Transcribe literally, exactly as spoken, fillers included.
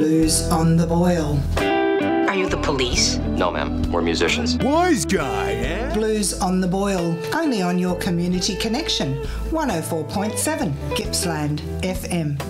Blues on the boil. Are you the police? No, ma'am. We're musicians. Wise guy, eh? Blues on the boil. Only on your Community Connection. one oh four point seven Gippsland F M.